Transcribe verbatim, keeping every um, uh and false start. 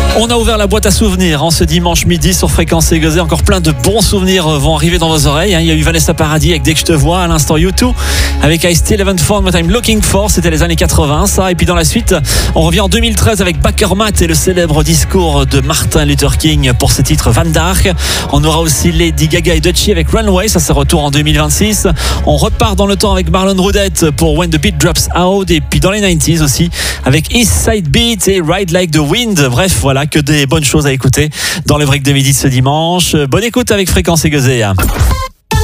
On a ouvert la boîte à souvenirs en ce dimanche midi sur Fréquence Égosée. Encore plein de bons souvenirs vont arriver dans vos oreilles. Il y a eu Vanessa Paradis avec Dès que je te vois, à l'instant U deux avec I Still Haven't Found What I'm Looking For, c'était les années quatre-vingts ça. Et puis dans la suite, on revient en deux mille treize avec Bakermat et le célèbre discours de Martin Luther King pour ce titre Van Dark. On aura aussi Lady Gaga et Dutchie avec Runway, ça c'est retour en deux mille vingt-six. On repart dans le temps avec Marlon Roudette pour When the Beat Drops Out, et puis dans les quatre-vingt-dix aussi avec East Side Beat et Ride Like the Wind. Bref, voilà, que des bonnes choses à écouter dans le break de midi de ce dimanche. Bonne écoute avec Fréquence Égosée.